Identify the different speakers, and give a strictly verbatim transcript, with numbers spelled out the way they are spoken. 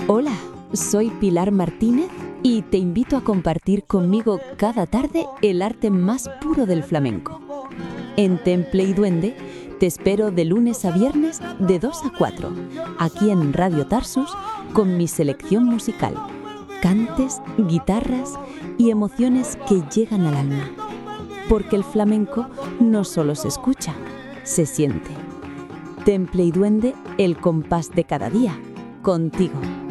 Speaker 1: Hola, soy Pilar Martínez y te invito a compartir conmigo cada tarde el arte más puro del flamenco. En Temple y Duende te espero de lunes a viernes de dos a cuatro, aquí en Radio Tarsus, con mi selección musical, cantes, guitarras y emociones que llegan al alma. Porque el flamenco no solo se escucha, se siente. Temple y Duende, el compás de cada día, contigo.